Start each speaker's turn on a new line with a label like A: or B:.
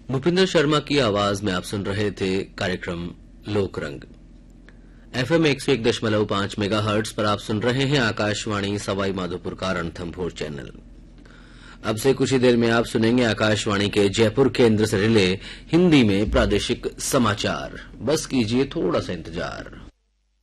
A: भूपिंदर शर्मा की आवाज में आप सुन रहे थे कार्यक्रम लोकरंग। एफएम 101.5 मेगाहर्ट्ज पर आप सुन रहे हैं आकाशवाणी सवाई माधोपुर का रणथंभौर चैनल। अब से कुछ ही देर में आप सुनेंगे आकाशवाणी के जयपुर केंद्र से रिले हिंदी में प्रादेशिक समाचार। बस कीजिए थोड़ा सा इंतजार।